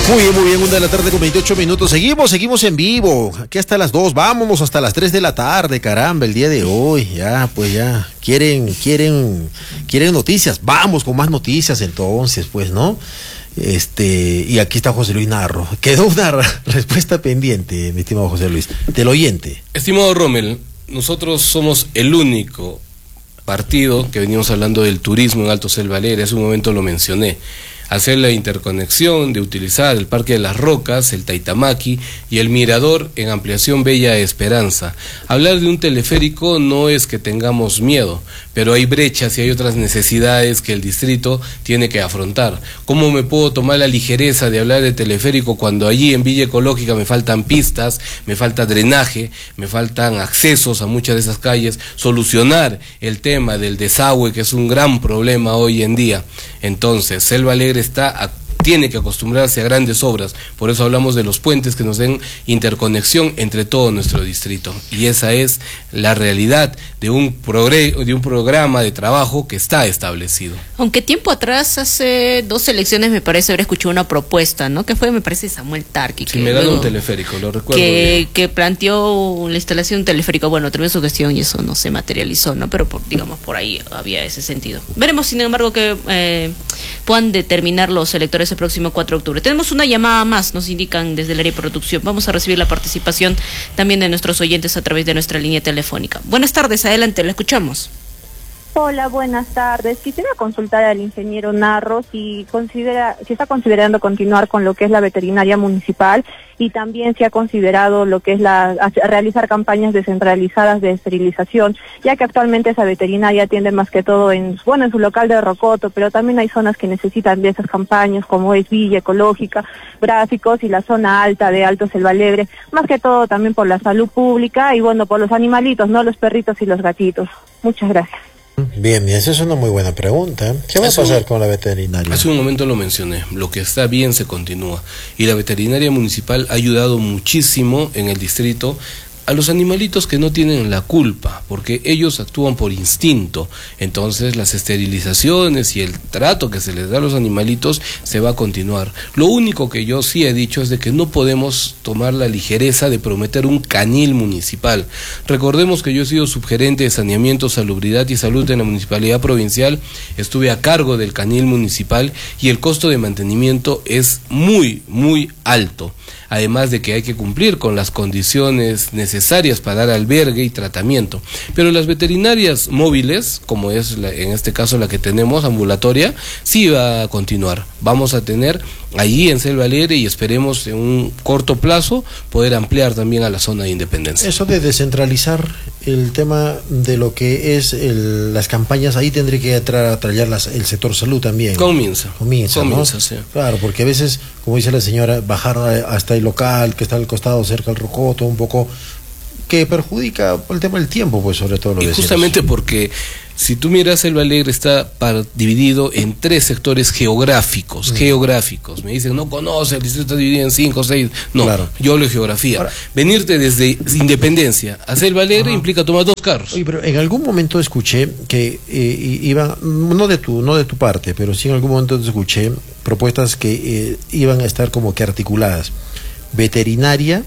Muy bien, 1 de la tarde con 28 minutos. Seguimos en vivo. Aquí hasta las 2, vámonos hasta las 3 de la tarde, caramba, el día de hoy. Ya. Quieren noticias. Vamos con más noticias entonces, pues, ¿no? Y aquí está José Luis Narro. Quedó una respuesta pendiente, mi estimado José Luis, del oyente. Estimado Rommel, nosotros somos el único partido que venimos hablando del turismo en Alto Selva Alegre. Hace un momento lo mencioné. Hacer la interconexión de utilizar el Parque de las Rocas, el Taitamaki y el Mirador en ampliación Bella Esperanza. Hablar de un teleférico no es que tengamos miedo, pero hay brechas y hay otras necesidades que el distrito tiene que afrontar. ¿Cómo me puedo tomar la ligereza de hablar de teleférico cuando allí en Villa Ecológica me faltan pistas, me falta drenaje, me faltan accesos a muchas de esas calles? Solucionar el tema del desagüe, que es un gran problema hoy en día. Entonces, Selva Alegre tiene que acostumbrarse a grandes obras, por eso hablamos de los puentes que nos den interconexión entre todo nuestro distrito, y esa es la realidad de un programa de trabajo que está establecido. Aunque tiempo atrás, hace 2 elecciones, me parece haber escuchado una propuesta, ¿no? Que fue, me parece, Samuel Tarqui. Sí, me ganó un teleférico, lo recuerdo que planteó la instalación de un teleférico. Bueno, terminó su gestión y eso no se materializó, ¿no? Pero digamos, por ahí había ese sentido. Veremos, sin embargo, que puedan determinar los electores el próximo 4 de octubre. Tenemos una llamada más, nos indican desde el área de producción. Vamos a recibir la participación también de nuestros oyentes a través de nuestra línea telefónica. Buenas tardes, adelante, la escuchamos. Hola, buenas tardes. Quisiera consultar al ingeniero Narro si está considerando continuar con lo que es la veterinaria municipal y también si ha considerado lo que es realizar campañas descentralizadas de esterilización, ya que actualmente esa veterinaria atiende más que todo en su local de Rocoto, pero también hay zonas que necesitan de esas campañas, como es Villa Ecológica, Gráficos y la zona alta de Alto Selva Alegre, más que todo también por la salud pública y por los animalitos, no los perritos y los gatitos. Muchas gracias. Bien, esa es una muy buena pregunta. ¿Qué va a pasar con la veterinaria? Hace un momento lo mencioné, lo que está bien se continúa, y la veterinaria municipal ha ayudado muchísimo en el distrito a los animalitos que no tienen la culpa, porque ellos actúan por instinto. Entonces las esterilizaciones y el trato que se les da a los animalitos se va a continuar. Lo único que yo sí he dicho es de que no podemos tomar la ligereza de prometer un canil municipal. Recordemos que yo he sido subgerente de saneamiento, salubridad y salud en la municipalidad provincial, estuve a cargo del canil municipal y el costo de mantenimiento es muy, muy alto. Además de que hay que cumplir con las condiciones necesarias para dar albergue y tratamiento. Pero las veterinarias móviles, como es en este caso la que tenemos, ambulatoria, sí va a continuar. Vamos a tener allí en Selva Alegre y esperemos en un corto plazo poder ampliar también a la zona de Independencia. Eso de descentralizar el tema de lo que es las campañas, ahí tendría que traer el sector salud también. Comienza, ¿no? Sí. Claro, porque a veces, como dice la señora, bajar hasta el local que está al costado cerca del Rocoto, un poco que perjudica el tema del tiempo, pues sobre todo lo y justamente porque si tú miras, Selva Alegre está dividido en 3 sectores geográficos. Me dicen, no conoce, el distrito está dividido en 5 o 6. No, claro. Yo hablo de geografía. Ahora, venirte desde Independencia a Selva Alegre implica tomar 2 carros. Oye, pero en algún momento escuché que iban, no de tu parte, pero sí en algún momento escuché propuestas que iban a estar como que articuladas. Veterinaria,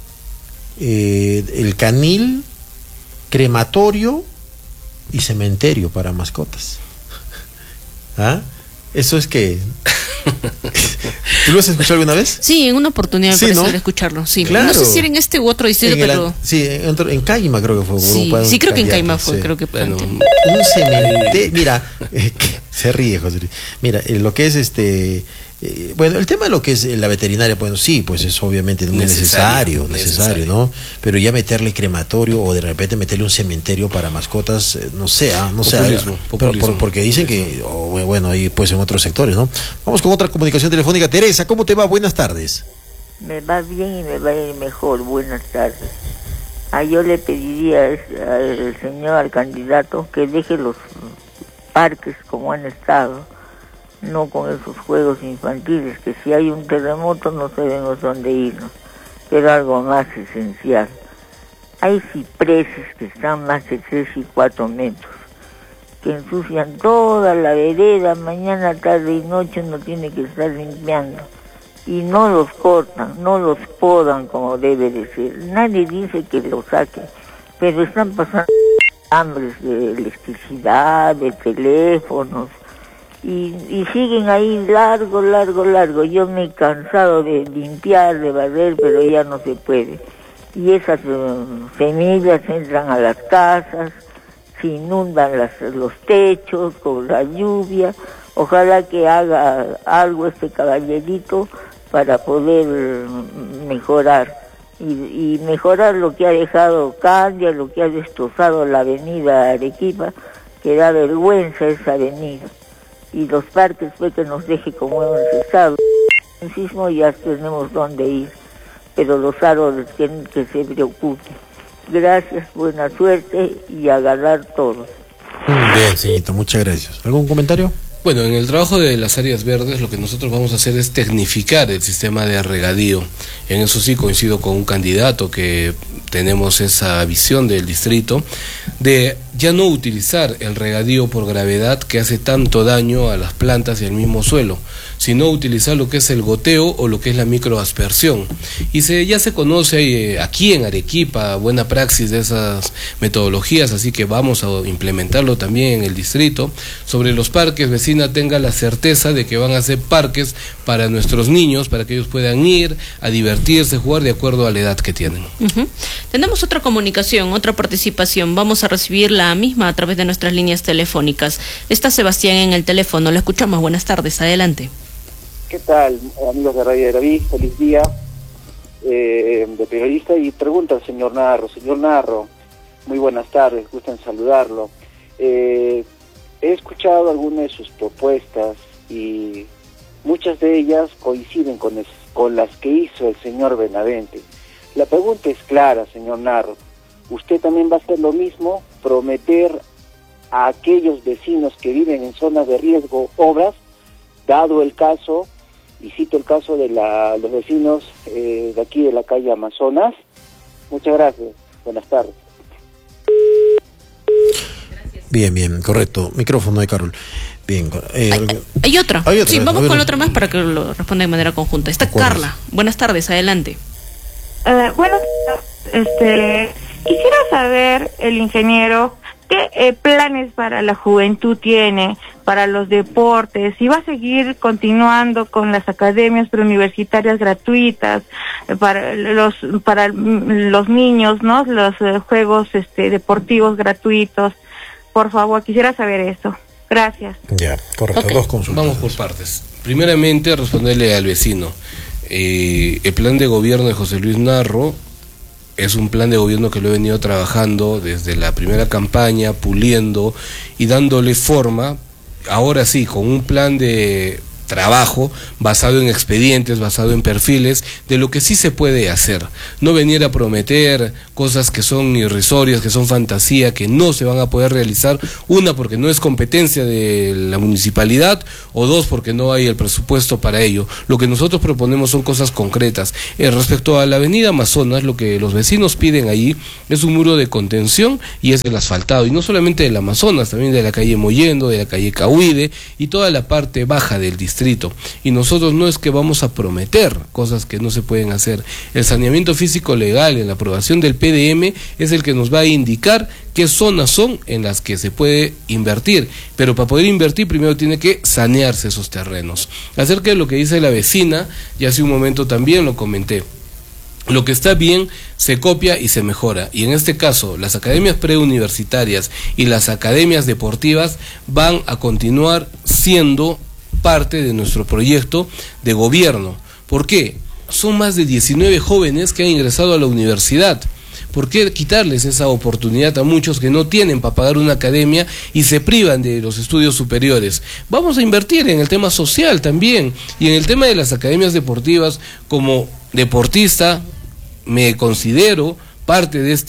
el canil, crematorio y cementerio para mascotas. ¿Ah? Eso es que... ¿Tú lo has escuchado alguna vez? Sí, en una oportunidad me parece, ¿no?, de escucharlo. Sí, claro. No sé si era en este u otro distrito, pero... Sí, en Caima creo que fue. Sí, creo que en Caima fue, creo que... Bueno, un cementerio... Mira, se ríe, José Luis. Mira, lo que es bueno, el tema de lo que es la veterinaria, bueno, sí, pues es obviamente muy necesario, ¿no? Pero ya meterle crematorio o de repente meterle un cementerio para mascotas, no sé. Populismo. Porque dicen que, bueno, ahí pues en otros sectores, ¿no? Vamos con otra comunicación telefónica. Teresa, ¿cómo te va? Buenas tardes. Me va bien y me va a ir mejor. Buenas tardes. Yo le pediría al señor, al candidato, que deje los parques como han estado, no con esos juegos infantiles, que si hay un terremoto no sabemos dónde irnos, pero algo más esencial. Hay cipreses que están más de 3 y 4 metros, que ensucian toda la vereda, mañana, tarde y noche uno tiene que estar limpiando. y no los cortan, no los podan como debe de ser. Nadie dice que los saquen, pero están pasando hambres de electricidad, de teléfonos, y siguen ahí largo. Yo me he cansado de limpiar, de barrer, pero ya no se puede. Y esas semillas entran a las casas, se inundan los techos con la lluvia. Ojalá que haga algo este caballerito para poder mejorar y mejorar lo que ha dejado Candia, lo que ha destrozado la avenida Arequipa, que da vergüenza esa avenida, y los parques pues que nos deje como hemos estado. En sismo ya tenemos dónde ir, pero los árboles tienen que se preocupen. Gracias, buena suerte y a ganar todos. Bien, señorita, muchas gracias. ¿Algún comentario? Bueno, en el trabajo de las áreas verdes lo que nosotros vamos a hacer es tecnificar el sistema de regadío. En eso sí coincido con un candidato que tenemos esa visión del distrito de ya no utilizar el regadío por gravedad que hace tanto daño a las plantas y al mismo suelo, sino utilizar lo que es el goteo o lo que es la microaspersión. Y ya se conoce aquí en Arequipa buena praxis de esas metodologías, así que vamos a implementarlo también en el distrito. Sobre los parques, vecina tenga la certeza de que van a ser parques para nuestros niños, para que ellos puedan ir a divertirse, jugar de acuerdo a la edad que tienen. Tenemos otra comunicación, otra participación. Vamos a recibir la misma a través de nuestras líneas telefónicas. Está Sebastián en el teléfono. Lo escuchamos. Buenas tardes. Adelante. ¿Qué tal, amigos de Radio de David? Feliz día de periodista. Y pregunta al señor Narro. Señor Narro, muy buenas tardes. Gusto en saludarlo. He escuchado algunas de sus propuestas y muchas de ellas coinciden con las que hizo el señor Benavente. La pregunta es clara, señor Narro. ¿Usted también va a hacer lo mismo, prometer a aquellos vecinos que viven en zonas de riesgo obras, dado el caso, y cito el caso de los vecinos de aquí de la calle Amazonas? Muchas gracias. Buenas tardes. Bien, correcto. Micrófono de Carol. Bien. Hay otra. Sí, vamos con otra más para que lo responda de manera conjunta. Está Carla. Buenas tardes, adelante. Bueno, quisiera saber, el ingeniero, ¿qué planes para la juventud tiene, para los deportes? ¿Y va a seguir continuando con las academias preuniversitarias gratuitas para los niños, ¿no? Los juegos deportivos gratuitos. Por favor, quisiera saber eso. Gracias. Ya, correcto. Okay. Dos consultas. Vamos por partes. Primeramente, responderle al vecino. El plan de gobierno de José Luis Narro es un plan de gobierno que lo he venido trabajando desde la primera campaña, puliendo y dándole forma, ahora sí, con un plan de trabajo basado en expedientes, basado en perfiles de lo que sí se puede hacer, no venir a prometer cosas que son irrisorias, que son fantasía, que no se van a poder realizar, una porque no es competencia de la municipalidad, o dos porque no hay el presupuesto para ello. Lo que nosotros proponemos son cosas concretas. Respecto a la avenida Amazonas, lo que los vecinos piden ahí es un muro de contención y es el asfaltado, y no solamente del Amazonas, también de la calle Mollendo, de la calle Cahuide y toda la parte baja del distrito. Y nosotros no es que vamos a prometer cosas que no se pueden hacer. El saneamiento físico legal en la aprobación del PDM es el que nos va a indicar qué zonas son en las que se puede invertir, pero para poder invertir primero tiene que sanearse esos terrenos. Acerca de lo que dice la vecina, ya hace un momento también lo comenté. Lo que está bien se copia y se mejora, y en este caso las academias preuniversitarias y las academias deportivas van a continuar siendo parte de nuestro proyecto de gobierno. ¿Por qué? Son más de 19 jóvenes que han ingresado a la universidad. ¿Por qué quitarles esa oportunidad a muchos que no tienen para pagar una academia y se privan de los estudios superiores? Vamos a invertir en el tema social también, y en el tema de las academias deportivas. Como deportista me considero parte de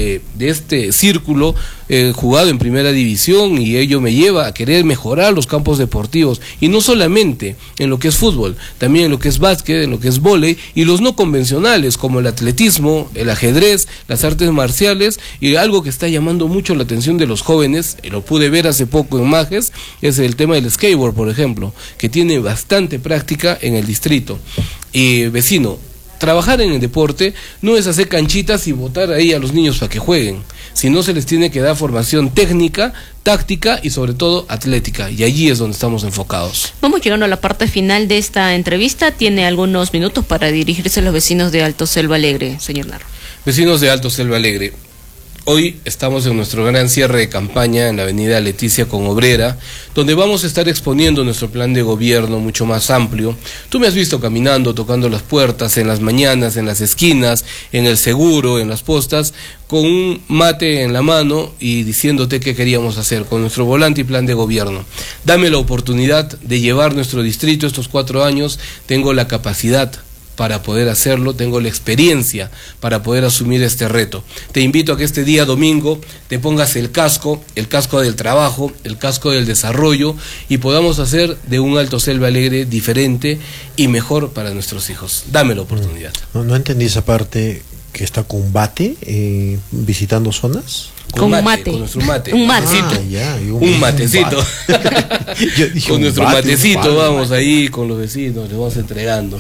este círculo jugado en primera división, y ello me lleva a querer mejorar los campos deportivos, y no solamente en lo que es fútbol, también en lo que es básquet, en lo que es vóley, y los no convencionales como el atletismo, el ajedrez, las artes marciales, y algo que está llamando mucho la atención de los jóvenes, lo pude ver hace poco en Majes, es el tema del skateboard, por ejemplo, que tiene bastante práctica en el distrito. vecino, trabajar en el deporte no es hacer canchitas y botar ahí a los niños para que jueguen, sino se les tiene que dar formación técnica, táctica y sobre todo atlética, y allí es donde estamos enfocados. Vamos llegando a la parte final de esta entrevista. Tiene algunos minutos para dirigirse a los vecinos de Alto Selva Alegre, señor Narro. Vecinos de Alto Selva Alegre, hoy estamos en nuestro gran cierre de campaña en la avenida Leticia con Obrera, donde vamos a estar exponiendo nuestro plan de gobierno mucho más amplio. Tú me has visto caminando, tocando las puertas en las mañanas, en las esquinas, en el seguro, en las postas, con un mate en la mano y diciéndote qué queríamos hacer con nuestro volante y plan de gobierno. Dame la oportunidad de llevar nuestro distrito estos 4 años, tengo la capacidad para poder hacerlo, tengo la experiencia para poder asumir este reto. Te invito a que este día domingo te pongas el casco del trabajo, el casco del desarrollo, y podamos hacer de un Alto Selva Alegre diferente y mejor para nuestros hijos. Dame la oportunidad. No entendí esa parte, que está con bate, visitando zonas. Con mate. Con nuestro mate. Un matecito. Un matecito. Con nuestro matecito un vamos ahí con los vecinos, les vamos entregando.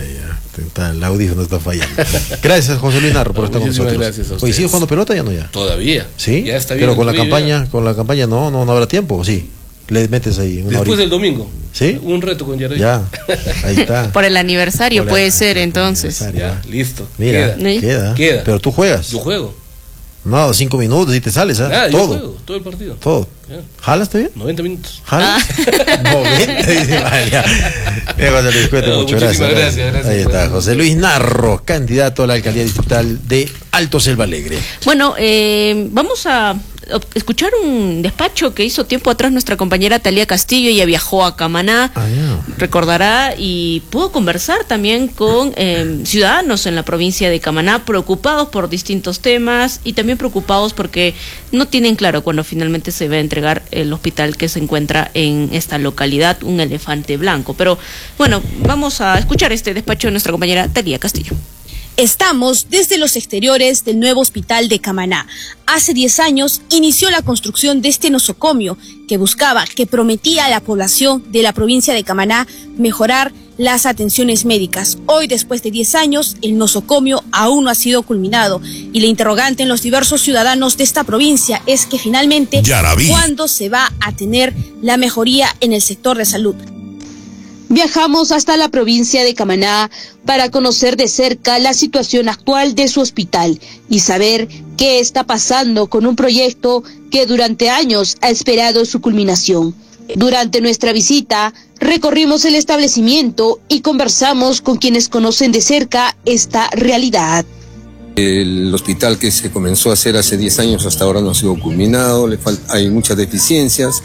El audífono está fallando. Gracias, José Luis Narro, por estar con nosotros. Gracias a ustedes. Oye, ¿sigue jugando pelota ya no ya? Todavía. ¿Sí? Ya está bien. Pero con la campaña no habrá tiempo, ¿sí? Le metes ahí una Después horita. del domingo. ¿Sí? Un reto con Yaray. Ya, ahí está. Por el aniversario puede ser entonces. Ya, listo. Mira, queda. Pero tú juegas. Yo juego. No, 5 minutos y te sales, ¿ah? Yo Todo. juego, todo el partido. Todo. Ya. ¿Jalas bien? 90 minutos. ¿Jalas? 90, dice María. José Luis, cuídate mucho, gracias. Ahí está, José Luis Narro, candidato a la alcaldía distrital de Alto Selva Alegre. Bueno, vamos a escuchar un despacho que hizo tiempo atrás nuestra compañera Talía Castillo. Ella viajó a Camaná, recordará, y pudo conversar también con ciudadanos en la provincia de Camaná, preocupados por distintos temas y también preocupados porque no tienen claro cuándo finalmente se va a entregar el hospital que se encuentra en esta localidad, un elefante blanco. Pero bueno, vamos a escuchar este despacho de nuestra compañera Talía Castillo. Estamos desde los exteriores del nuevo hospital de Camaná. Hace 10 años inició la construcción de este nosocomio que prometía a la población de la provincia de Camaná mejorar las atenciones médicas. Hoy, después de 10 años, el nosocomio aún no ha sido culminado y la interrogante en los diversos ciudadanos de esta provincia es que finalmente, ¿cuándo se va a tener la mejoría en el sector de salud? Viajamos hasta la provincia de Camaná para conocer de cerca la situación actual de su hospital y saber qué está pasando con un proyecto que durante años ha esperado su culminación. Durante nuestra visita, recorrimos el establecimiento y conversamos con quienes conocen de cerca esta realidad. El hospital que se comenzó a hacer hace 10 años hasta ahora no ha sido culminado, hay muchas deficiencias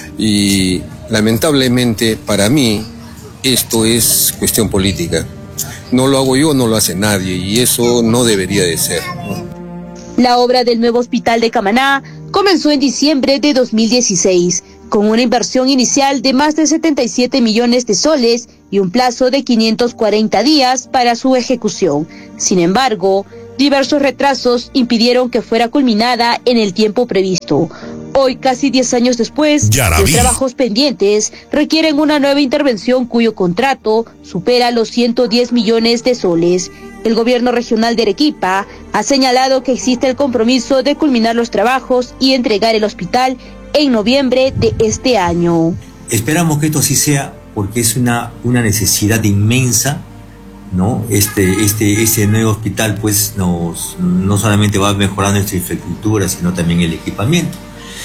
y lamentablemente para mí esto es cuestión política. No lo hago yo, no lo hace nadie y eso no debería de ser, ¿no? La obra del nuevo hospital de Camaná comenzó en diciembre de 2016, con una inversión inicial de más de 77 millones de soles y un plazo de 540 días para su ejecución. Sin embargo, diversos retrasos impidieron que fuera culminada en el tiempo previsto. Hoy, casi 10 años después, los trabajos pendientes requieren una nueva intervención cuyo contrato supera los 110 millones de soles. El gobierno regional de Arequipa ha señalado que existe el compromiso de culminar los trabajos y entregar el hospital en noviembre de este año. Esperamos que esto sí sea, porque es una necesidad inmensa, ¿no? Este nuevo hospital pues no solamente va a mejorar nuestra infraestructura, sino también el equipamiento.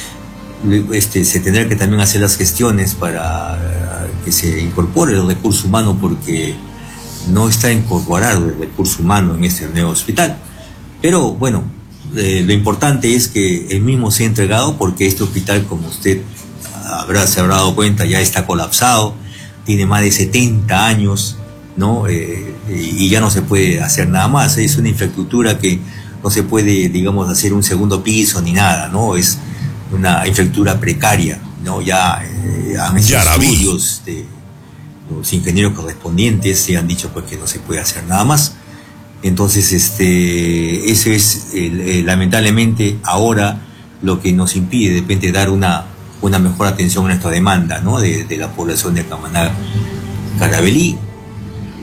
Se tendrá que también hacer las gestiones para que se incorpore el recurso humano, porque no está incorporado el recurso humano en este nuevo hospital. Pero bueno, lo importante es que el mismo sea entregado, porque este hospital, como usted se habrá dado cuenta, ya está colapsado, tiene más de 70 años, ¿no? Y ya no se puede hacer nada más. Es una infraestructura que no se puede, digamos, hacer un segundo piso ni nada, ¿no? Es una infraestructura precaria, ¿no? Ya han hecho estudios de los ingenieros correspondientes y han dicho pues que no se puede hacer nada más. Entonces, eso es lamentablemente ahora lo que nos impide de repente dar una mejor atención a nuestra demanda, ¿no? De la población de Camaná Carabelí.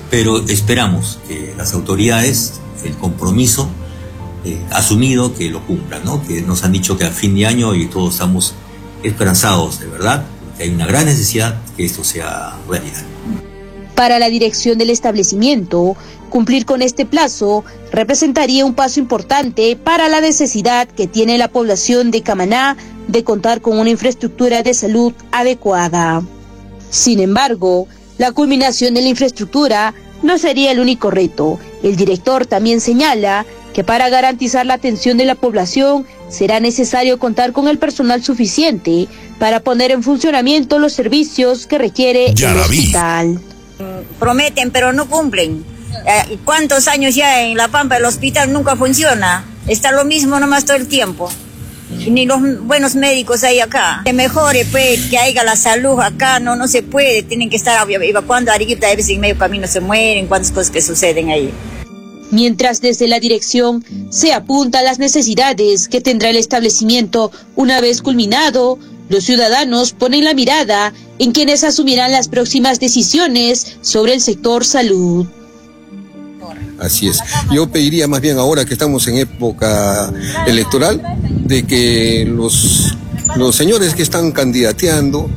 pero esperamos que las autoridades, el compromiso asumido, que lo cumplan, ¿no? Que nos han dicho que a fin de año y todos estamos esperanzados, de verdad, porque hay una gran necesidad que esto sea realidad. Para la dirección del establecimiento, cumplir con este plazo representaría un paso importante para la necesidad que tiene la población de Camaná de contar con una infraestructura de salud adecuada. Sin embargo, la culminación de la infraestructura no sería el único reto. El director también señala que para garantizar la atención de la población será necesario contar con el personal suficiente para poner en funcionamiento los servicios que requiere el hospital. Prometen pero no cumplen. ¿Cuántos años ya en La Pampa el hospital nunca funciona? Está lo mismo nomás todo el tiempo. Ni los buenos médicos hay acá. Que mejore, pues, que haya la salud acá, no se puede. Tienen que estar evacuando a Arequipa, a veces en medio camino se mueren, cuántas cosas que suceden ahí. Mientras desde la dirección se apunta a las necesidades que tendrá el establecimiento una vez culminado, los ciudadanos ponen la mirada en quienes asumirán las próximas decisiones sobre el sector salud. Así es. Yo pediría más bien ahora que estamos en época electoral, de que los señores que están candidateando,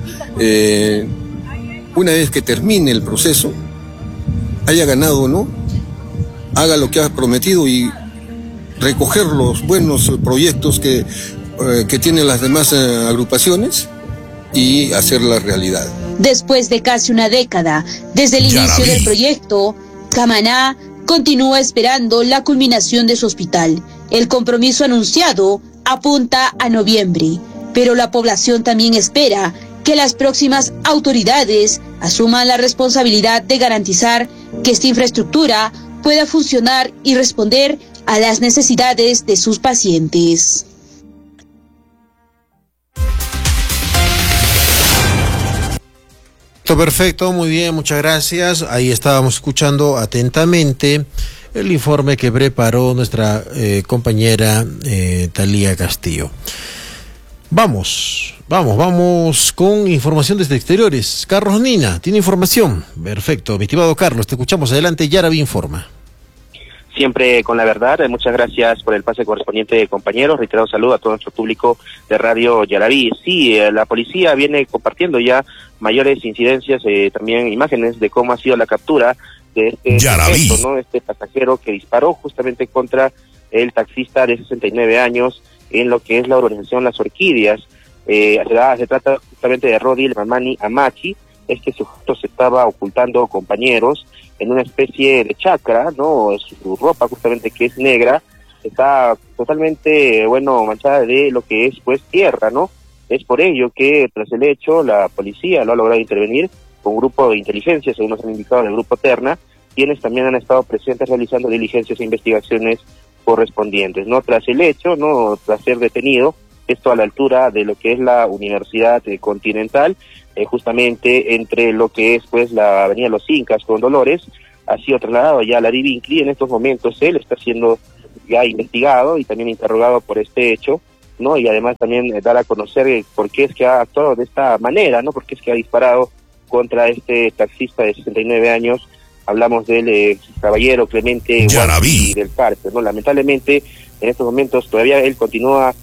una vez que termine el proceso, haya ganado o no, haga lo que ha prometido y recoger los buenos proyectos que tienen las demás agrupaciones y hacerla realidad. Después de casi una década desde el inicio del proyecto, Camaná continúa esperando la culminación de su hospital. El compromiso anunciado apunta a noviembre, pero la población también espera que las próximas autoridades asuman la responsabilidad de garantizar que esta infraestructura pueda funcionar y responder a las necesidades de sus pacientes. Perfecto, muy bien, muchas gracias. Ahí estábamos escuchando atentamente el informe que preparó nuestra compañera Talía Castillo. Vamos con información desde exteriores. Carlos Nina, ¿tiene información? Perfecto, mi estimado Carlos, te escuchamos. Adelante, Yaraví informa. Siempre con la verdad. Muchas gracias por el pase correspondiente, compañeros. Reiterado saludo a todo nuestro público de Radio Yaraví. Sí, la policía viene compartiendo ya mayores incidencias, también imágenes de cómo ha sido la captura de este sujeto, ¿no? Este pasajero que disparó justamente contra el taxista de 69 años en lo que es la urbanización Las Orquídeas. Se trata justamente de Rodil Mamani Amachi. Este sujeto se estaba ocultando, compañeros, en una especie de chacra, ¿no? Su ropa justamente, que es negra, está totalmente, manchada de lo que es, pues, tierra, ¿no? Es por ello que, tras el hecho, la policía lo ha logrado intervenir con un grupo de inteligencia, según nos han indicado, del Grupo Terna, quienes también han estado presentes realizando diligencias e investigaciones correspondientes, ¿no? Tras el hecho, ¿no? Tras ser detenido, esto a la altura de lo que es la Universidad Continental, justamente entre lo que es, pues, la avenida Los Incas con Dolores, ha sido trasladado ya a la Divincli. En estos momentos él está siendo ya investigado y también interrogado por este hecho, ¿no? Y además también dar a conocer por qué es que ha actuado de esta manera, ¿no? Por qué es que ha disparado contra este taxista de 69 años. Hablamos del caballero Clemente Guardi del Carter, ¿no? Lamentablemente, en estos momentos todavía él continúa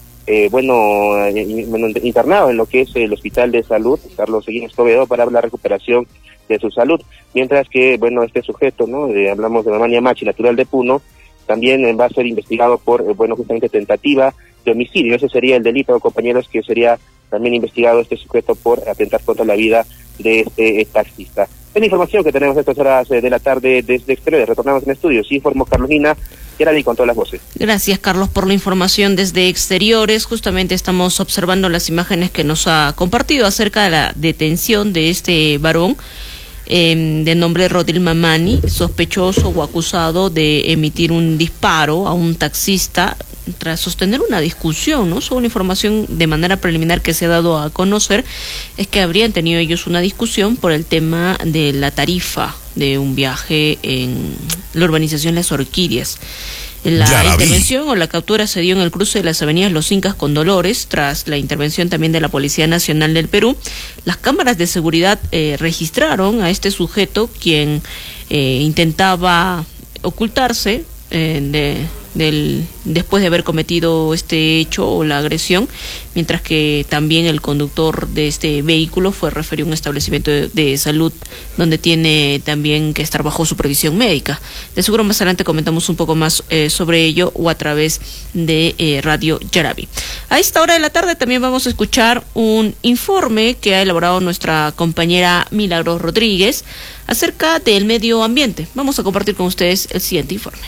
internado en lo que es el Hospital de Salud Carlos Seguín Escobedo para la recuperación de su salud, mientras que, este sujeto, ¿no? Hablamos de Mamani Amachi, natural de Puno, también va a ser investigado por, justamente tentativa de homicidio. Ese sería el delito, compañeros, que sería también investigado este sujeto por atentar contra la vida de este taxista. Es la información que tenemos a estas horas de la tarde desde exteriores. Retornamos en estudios. Sí, informó Carlos Nina. Y ahora con todas las voces. Gracias, Carlos, por la información desde exteriores. Justamente estamos observando las imágenes que nos ha compartido acerca de la detención de este varón de nombre Rodil Mamani, sospechoso o acusado de emitir un disparo a un taxista tras sostener una discusión, ¿no? Según información de manera preliminar que se ha dado a conocer, es que habrían tenido ellos una discusión por el tema de la tarifa de un viaje en la urbanización Las Orquídeas. La intervención o la captura se dio en el cruce de las avenidas Los Incas con Dolores, tras la intervención también de la Policía Nacional del Perú. Las cámaras de seguridad registraron a este sujeto, quien intentaba ocultarse después de haber cometido este hecho o la agresión, mientras que también el conductor de este vehículo fue referido a un establecimiento de salud donde tiene también que estar bajo supervisión médica. De seguro más adelante comentamos un poco más sobre ello o a través de Radio Yaraví. A esta hora de la tarde también vamos a escuchar un informe que ha elaborado nuestra compañera Milagros Rodríguez acerca del medio ambiente. Vamos a compartir con ustedes el siguiente informe.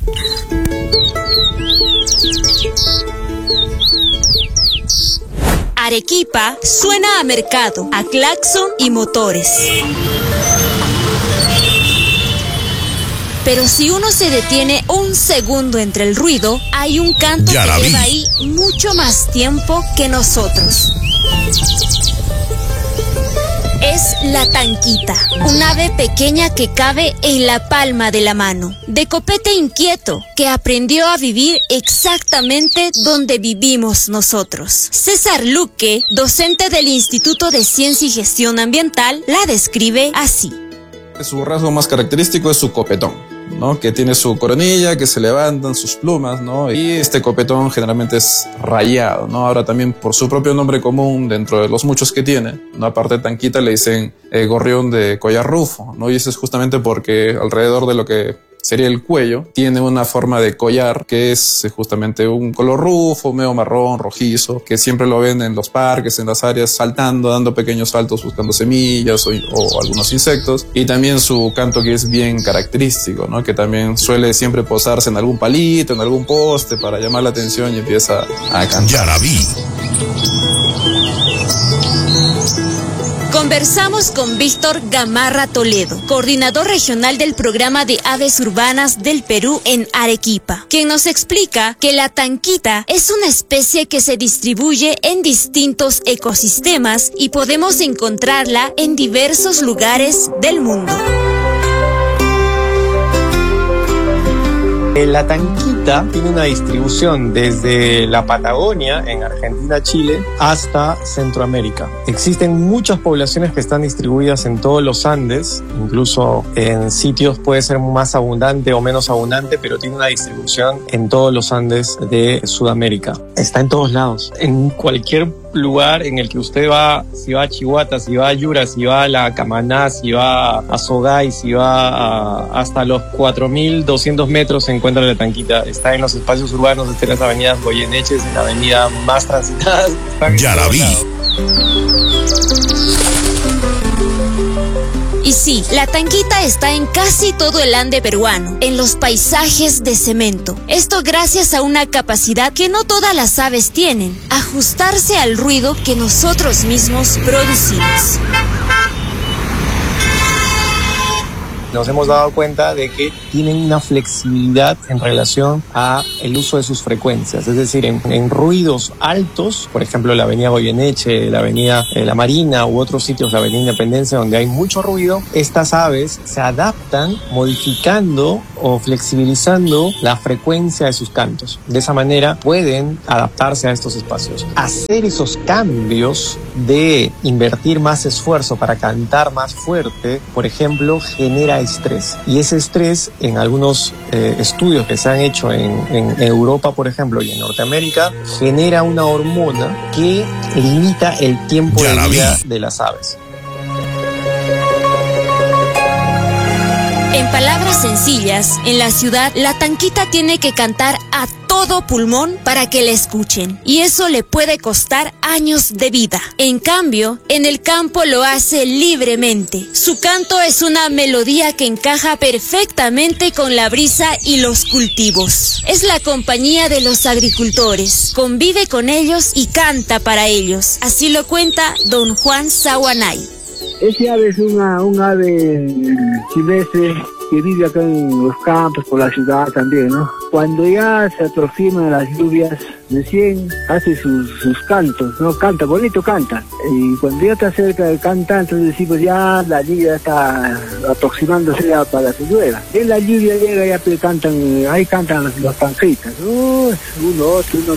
Arequipa suena a mercado, a claxon y motores. Pero si uno se detiene un segundo entre el ruido, hay un canto que lleva ahí mucho más tiempo que nosotros. Es la tanquita, un ave pequeña que cabe en la palma de la mano, de copete inquieto, que aprendió a vivir exactamente donde vivimos nosotros. César Luque, docente del Instituto de Ciencia y Gestión Ambiental, la describe así. Su rasgo más característico es su copetón, ¿no? Que tiene su coronilla, que se levantan sus plumas, ¿no? Y este copetón generalmente es rayado, ¿no? Ahora también por su propio nombre común, dentro de los muchos que tiene, ¿no? Aparte de tanquita le dicen gorrión de collar rufo, ¿no? Y eso es justamente porque alrededor de lo que sería el cuello, tiene una forma de collar que es justamente un color rufo, medio marrón, rojizo, que siempre lo ven en los parques, en las áreas, saltando, dando pequeños saltos, buscando semillas o algunos insectos. Y también su canto, que es bien característico, ¿no? Que también suele siempre posarse en algún palito, en algún poste para llamar la atención y empieza a cantar. Yaraví. Conversamos con Víctor Gamarra Toledo, coordinador regional del programa de aves urbanas del Perú en Arequipa, quien nos explica que la tanquita es una especie que se distribuye en distintos ecosistemas y podemos encontrarla en diversos lugares del mundo. La tanquita tiene una distribución desde la Patagonia, en Argentina, Chile, hasta Centroamérica. Existen muchas poblaciones que están distribuidas en todos los Andes, incluso en sitios puede ser más abundante o menos abundante, pero tiene una distribución en todos los Andes de Sudamérica. Está en todos lados, en cualquier lugar en el que usted va, si va a Chihuahua, si va a Yura, si va a la Camaná, si va a Sogay, si va hasta los 4.200 metros se encuentra la tanquita. Está en los espacios urbanos, está en las avenidas Goyeneches, en la avenida más transitada. Yaraví. Y sí, la tanquita está en casi todo el Ande peruano, en los paisajes de cemento. Esto gracias a una capacidad que no todas las aves tienen, ajustarse al ruido que nosotros mismos producimos. Nos hemos dado cuenta de que tienen una flexibilidad en relación a el uso de sus frecuencias, es decir, en ruidos altos, por ejemplo la avenida Goyeneche, la avenida La Marina u otros sitios, la avenida Independencia, donde hay mucho ruido, estas aves se adaptan modificando o flexibilizando la frecuencia de sus cantos. De esa manera pueden adaptarse a estos espacios. Hacer esos cambios de invertir más esfuerzo para cantar más fuerte, por ejemplo, genera estrés. Y ese estrés, en algunos estudios que se han hecho en Europa, por ejemplo, y en Norteamérica, genera una hormona que limita el tiempo de vida de las aves. En palabras sencillas, en la ciudad, la tanquita tiene que cantar a todo pulmón para que la escuchen, y eso le puede costar años de vida. En cambio, en el campo lo hace libremente. Su canto es una melodía que encaja perfectamente con la brisa y los cultivos. Es la compañía de los agricultores, convive con ellos y canta para ellos. Así lo cuenta don Juan Sawanay. Ese ave es un ave silvestre que vive acá en los campos, por la ciudad también, ¿no? Cuando ya se aproximan las lluvias, recién hace sus cantos, ¿no? Canta, bonito canta. Y cuando ya está cerca de cantar, entonces decimos ya la lluvia está aproximándose ya para su llueva. En la lluvia llega ya cantan, ahí cantan las panjitas, uno, otro.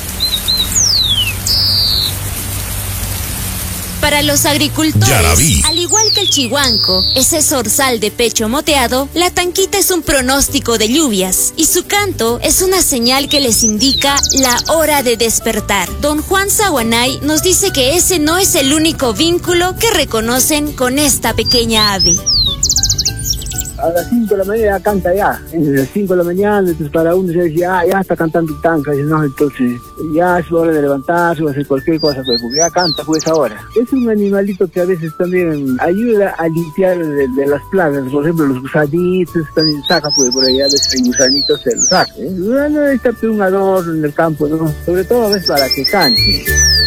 Para los agricultores, Yarabí, al igual que el chihuanco, ese zorzal de pecho moteado, la tanquita es un pronóstico de lluvias y su canto es una señal que les indica la hora de despertar. Don Juan Zaguanay nos dice que ese no es el único vínculo que reconocen con esta pequeña ave. A las 5 de la mañana ya canta ya. A las 5 de la mañana, entonces para uno se dice, ya está cantando tanca, ¿no? Entonces ya es hora de levantarse o hacer cualquier cosa, pues, porque ya canta pues ahora. Es un animalito que a veces también ayuda a limpiar de las plagas, por ejemplo los gusanitos, también saca pues por allá, el gusanito se lo saca. No está un adorno en el campo, ¿no? Sobre todo a veces para que cante.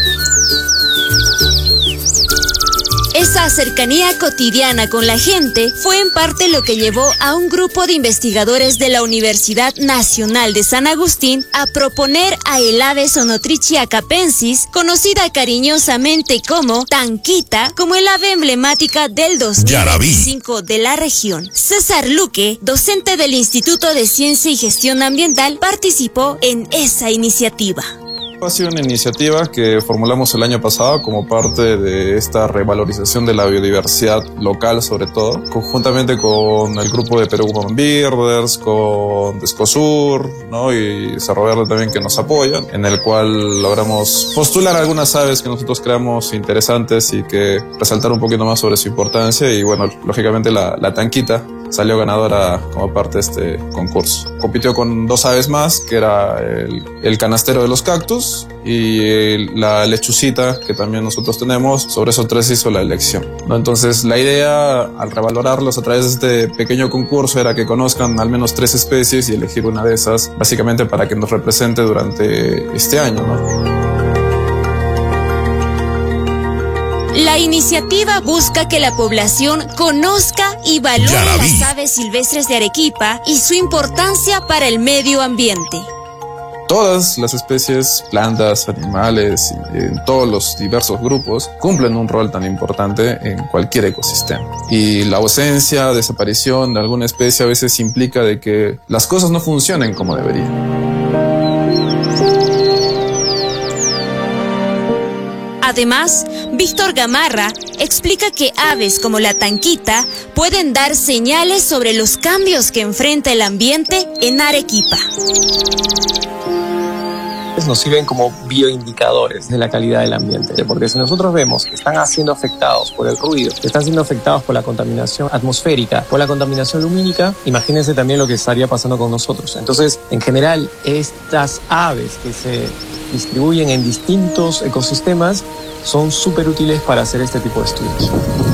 Esa cercanía cotidiana con la gente fue en parte lo que llevó a un grupo de investigadores de la Universidad Nacional de San Agustín a proponer a el ave Sonotrichia capensis, conocida cariñosamente como tanquita, como el ave emblemática del 2025 de la región. César Luque, docente del Instituto de Ciencia y Gestión Ambiental, participó en esa iniciativa. Ha sido una iniciativa que formulamos el año pasado como parte de esta revalorización de la biodiversidad local, sobre todo, conjuntamente con el grupo de Perú Urban Birders, con Descosur, ¿no? Y Cerro Verde también, que nos apoyan, en el cual logramos postular algunas aves que nosotros creamos interesantes y que resaltar un poquito más sobre su importancia. Y bueno, lógicamente la tanquita salió ganadora como parte de este concurso. Compitió con 2 aves más, que era el canastero de los cactus y la lechucita, que también nosotros tenemos. Sobre esos 3 hizo la elección, ¿no? Entonces la idea, al revalorarlos a través de este pequeño concurso, era que conozcan al menos 3 especies y elegir una de esas, básicamente para que nos represente durante este año, ¿no? La iniciativa busca que la población conozca y valore las aves silvestres de Arequipa y su importancia para el medio ambiente. Todas las especies, plantas, animales, en todos los diversos grupos, cumplen un rol tan importante en cualquier ecosistema. Y la ausencia, desaparición de alguna especie a veces implica de que las cosas no funcionen como deberían. Además, Víctor Gamarra explica que aves como la tanquita pueden dar señales sobre los cambios que enfrenta el ambiente en Arequipa. Nos sirven como bioindicadores de la calidad del ambiente, porque si nosotros vemos que están siendo afectados por el ruido, que están siendo afectados por la contaminación atmosférica, por la contaminación lumínica, imagínense también lo que estaría pasando con nosotros. Entonces, en general, estas aves que se distribuyen en distintos ecosistemas son súper útiles para hacer este tipo de estudios.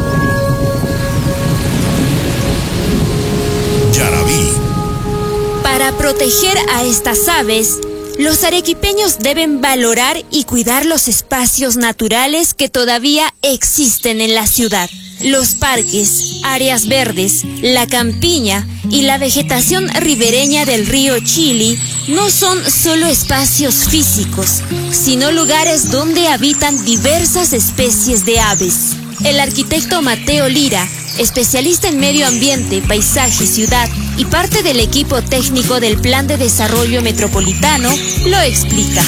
Yarabí. Para proteger a estas aves, los arequipeños deben valorar y cuidar los espacios naturales que todavía existen en la ciudad. Los parques, áreas verdes, la campiña y la vegetación ribereña del río Chili no son solo espacios físicos, sino lugares donde habitan diversas especies de aves. El arquitecto Mateo Lira, especialista en medio ambiente, paisaje, ciudad y parte del equipo técnico del Plan de Desarrollo Metropolitano, lo explica.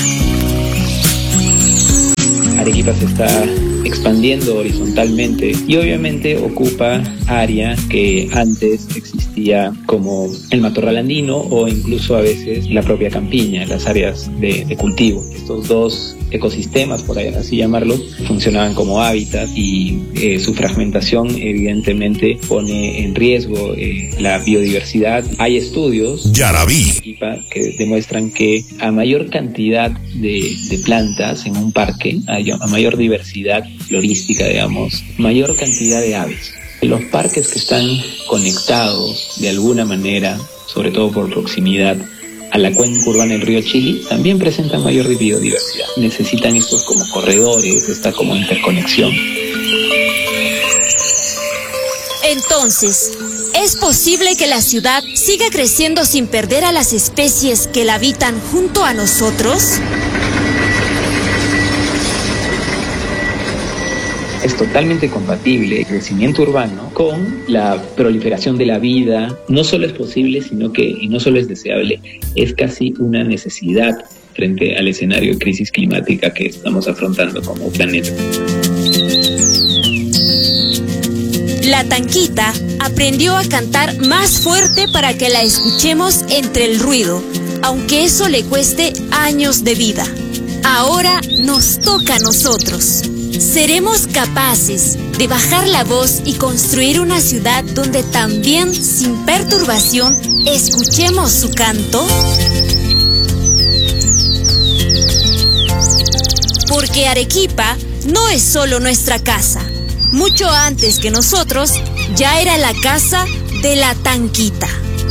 Arequipa se está expandiendo horizontalmente y obviamente ocupa área que antes existía como el matorral andino o incluso a veces la propia campiña, las áreas de cultivo. Estos dos ecosistemas, por así llamarlos, funcionaban como hábitat y su fragmentación evidentemente pone en riesgo la biodiversidad. Hay estudios que demuestran que a mayor cantidad de plantas en un parque, a mayor diversidad florística, digamos, mayor cantidad de aves. Los parques que están conectados de alguna manera, sobre todo por proximidad a la cuenca urbana del río Chili, también presentan mayor biodiversidad. Necesitan estos como corredores, esta como interconexión. Entonces, ¿es posible que la ciudad siga creciendo sin perder a las especies que la habitan junto a nosotros? Es totalmente compatible el crecimiento urbano con la proliferación de la vida. No solo es posible, y no solo es deseable, es casi una necesidad frente al escenario de crisis climática que estamos afrontando como planeta. La Tanquita aprendió a cantar más fuerte para que la escuchemos entre el ruido, aunque eso le cueste años de vida. Ahora nos toca a nosotros. ¿Seremos capaces de bajar la voz y construir una ciudad donde también, sin perturbación, escuchemos su canto? Porque Arequipa no es solo nuestra casa. Mucho antes que nosotros, ya era la casa de la Tanquita.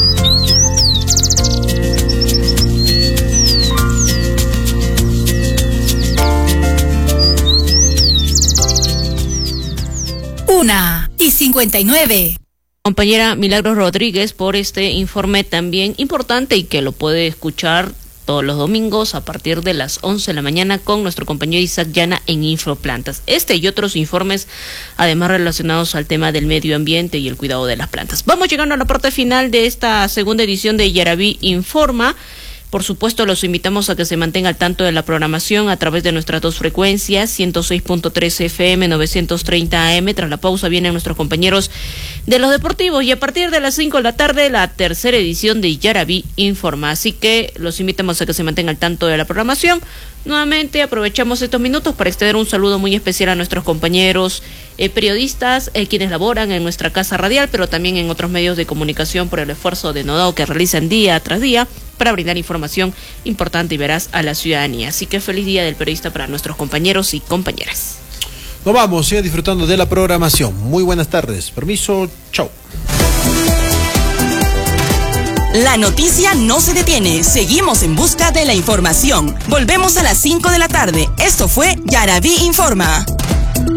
Una y 59. Compañera Milagros Rodríguez por este informe también importante y que lo puede escuchar todos los domingos a partir de las 11 de la mañana con nuestro compañero Isaac Llana en Infoplantas. Este y otros informes, además relacionados al tema del medio ambiente y el cuidado de las plantas. Vamos llegando a la parte final de esta segunda edición de Yaraví Informa. Por supuesto, los invitamos a que se mantenga al tanto de la programación a través de nuestras dos frecuencias, 106.3 FM, 930 AM. Tras la pausa vienen nuestros compañeros de los deportivos y a partir de las 5 de la tarde, la tercera edición de Yaraví Informa. Así que los invitamos a que se mantenga al tanto de la programación. Nuevamente aprovechamos estos minutos para extender un saludo muy especial a nuestros compañeros periodistas, quienes laboran en nuestra casa radial, pero también en otros medios de comunicación por el esfuerzo denodado que realizan día tras día para brindar información importante y veraz a la ciudadanía. Así que feliz día del periodista para nuestros compañeros y compañeras. Nos vamos, sigan disfrutando de la programación. Muy buenas tardes. Permiso, chau. La noticia no se detiene. Seguimos en busca de la información. Volvemos a las 5 de la tarde. Esto fue Yaraví Informa.